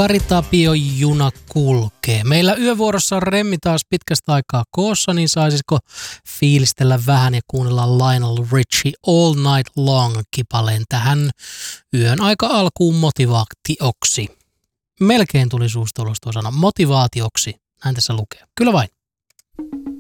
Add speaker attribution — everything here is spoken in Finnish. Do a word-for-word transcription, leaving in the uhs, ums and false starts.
Speaker 1: Karitapion juna kulkee. Meillä yövuorossa on Remmi taas pitkästä aikaa koossa, niin saisitko fiilistellä vähän ja kuunnella Lionel Richie All Night Long -kipaleen tähän yön aika alkuun motivaatioksi. Melkein tuli suusta ulos tuo sana motivaatioksi. Näin tässä lukee. Kyllä vain.